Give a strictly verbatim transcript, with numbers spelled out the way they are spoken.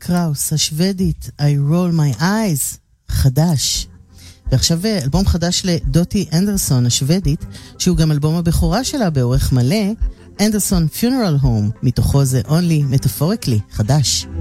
קראוס השוודית I Roll My Eyes, חדש. ועכשיו אלבום חדש לדוטי אנדרסון השוודית, שהוא גם אלבום הבכורה שלה באורך מלא, אנדרסון Funeral Home, מתוכו זה Only Metaphorically, חדש.